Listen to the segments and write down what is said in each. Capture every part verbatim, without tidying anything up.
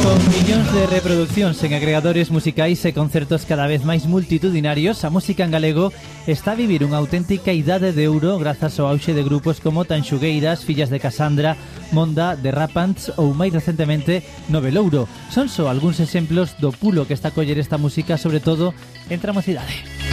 Con millóns de reproduccións en agregadores musicais e concertos cada vez máis multitudinarios, a música en galego está a vivir unha auténtica idade de ouro grazas ao auxe de grupos como Tanxugueiras, Fillas de Casandra, Monda, The Rapants ou máis recentemente Novelouro. Son só algúns exemplos do pulo que está a coller esta música, sobre todo entre a mocidade.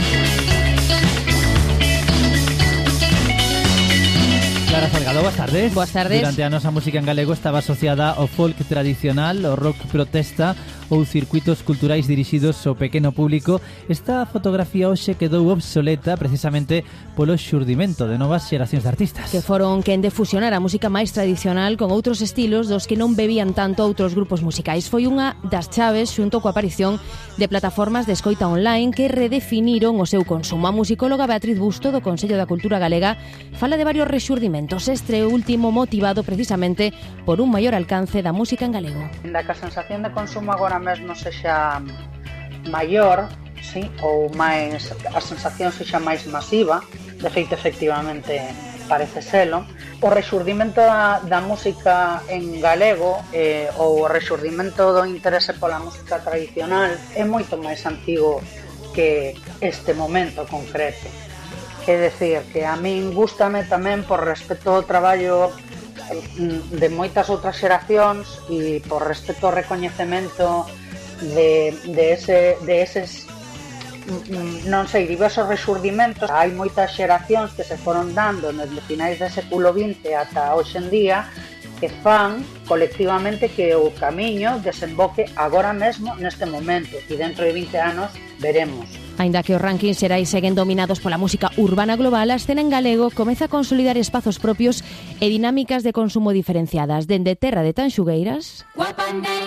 Clara Salgado, boas tardes. Boas tardes. Durante anos a música en galego estaba asociada ao folk tradicional, ao rock protesta ou circuitos culturais dirixidos ao pequeno público. Esta fotografía hoxe quedou obsoleta precisamente polo xurdimento de novas xeracións de artistas. Que foron quen de fusionar a música máis tradicional con outros estilos dos que non bebían tanto outros grupos musicais. Foi unha das chaves xunto coa aparición de plataformas de escoita online que redefiniron o seu consumo. A musicóloga Beatriz Busto do Consello da Cultura Galega fala de varios rexurdimentos, este último motivado precisamente por un maior alcance da música en galego. Inda que a sensación de consumo agora mesmo sexa maior, sí, ou máis, a sensación sexa máis masiva, de feito efectivamente parece selo, o rexurdimento da, da música en galego eh, ou o rexurdimento do interese pola música tradicional é moito máis antigo que este momento concreto. É dicir, que a min gústame tamén por respecto ao traballo de moitas outras xeracións e por respecto ao recoñecemento de, de, ese, de eses, non sei, diversos rexurdimentos. Hai moitas xeracións que se foron dando nos finais do século vinte ata hoxe en día que fan colectivamente que o camiño desemboque agora mesmo neste momento e dentro de vinte anos veremos. Aínda que os rankings xerais seguen dominados pola música urbana global, a escena en galego comeza a consolidar espazos propios e dinámicas de consumo diferenciadas, dende terra de Tanxugueiras